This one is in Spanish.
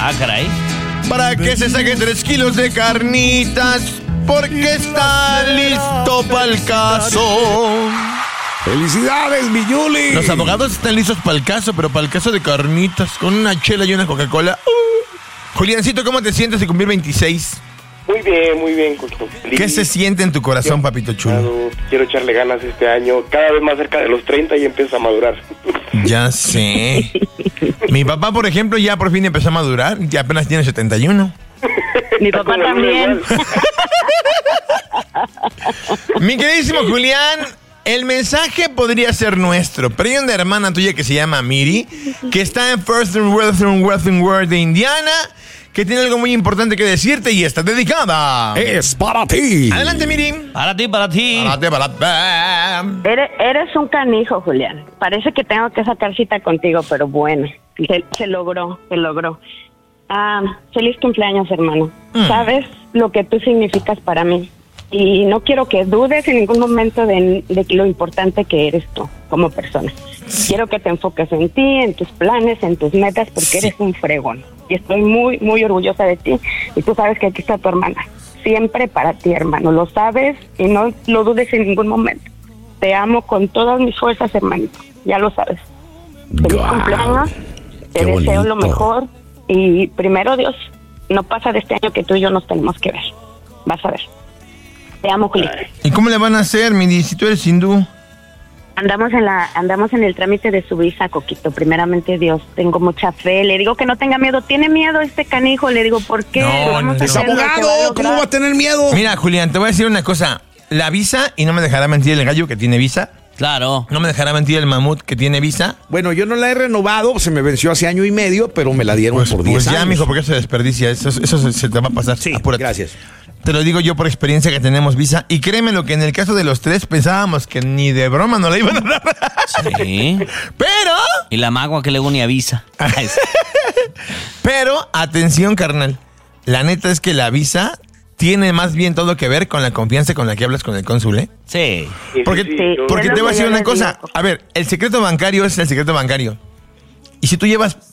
Ah, caray. Para que se saque 3 kilos de carnitas, porque está listo para el caso. ¡Felicidades, mi Yuli! Los abogados están listos para el caso, pero para el caso de carnitas, con una chela y una Coca-Cola. Juliancito, ¿cómo te sientes de cumplir 26? Muy bien, Coquito. ¿Qué se siente en tu corazón, papito chulo? Quiero echarle ganas este año, cada vez más cerca de los 30 y empiezo a madurar. Ya sé. Mi papá, por ejemplo, ya por fin empezó a madurar, ya apenas tiene 71. Mi papá también. Mi queridísimo Julián, el mensaje podría ser nuestro, pero hay una hermana tuya que se llama Miri, que está en First World de Indiana, que tiene algo muy importante que decirte y está dedicada. ¡Es para ti! Adelante, Miri. Para ti. Para ti. Eres un canijo, Julián. Parece que tengo que sacar cita contigo, pero bueno, se logró. Feliz cumpleaños, hermano. Sabes lo que tú significas para mí. Y no quiero que dudes en ningún momento de lo importante que eres tú como persona. Quiero que te enfoques en ti, en tus planes, en tus metas, porque eres un fregón. Y estoy muy, muy orgullosa de ti. Y tú sabes que aquí está tu hermana. Siempre para ti, hermano. Lo sabes y no lo dudes en ningún momento. Te amo con todas mis fuerzas, hermanito. Ya lo sabes. Feliz cumpleaños. Te deseo lo mejor. Y primero, Dios, no pasa de este año que tú y yo nos tenemos que ver. Vas a ver. Te amo, Juli. ¿Y cómo le van a hacer, Miri, si tú eres hindú? Andamos en el trámite de su visa, Coquito. Primeramente, Dios, tengo mucha fe. Le digo que no tenga miedo. Tiene miedo este canijo. Le digo, ¿por qué? Es abogado. ¿Cómo va a tener miedo? Mira, Julián, te voy a decir una cosa. La visa, y no me dejará mentir el gallo que tiene visa. Claro. No me dejará mentir el mamut que tiene visa. Bueno, yo no la he renovado. Se me venció hace 1 año y medio, pero me la dieron por 10 años. Ya, mijo, porque se desperdicia. Eso se te va a pasar. Sí, apúrate. gracias. Te lo digo yo por experiencia que tenemos visa. Y créeme lo que en el caso de los 3 pensábamos que ni de broma nos la iban a dar. Sí. Pero... Y la magua que luego ni avisa. Pero, atención, carnal. La neta es que la visa tiene más bien todo que ver con la confianza con la que hablas con el cónsul, ¿eh? Sí. Porque te voy a decir una cosa. A ver, el secreto bancario es el secreto bancario. Y si tú llevas